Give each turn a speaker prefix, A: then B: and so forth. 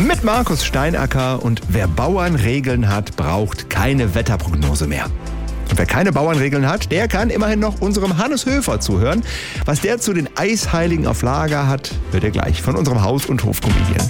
A: Mit Markus Steinacker, und wer Bauernregeln hat, braucht keine Wetterprognose mehr. Und wer keine Bauernregeln hat, der kann immerhin noch unserem Hannes Höfer zuhören. Was der zu den Eisheiligen auf Lager hat, hört ihr gleich von unserem Haus- und Hofcomedian.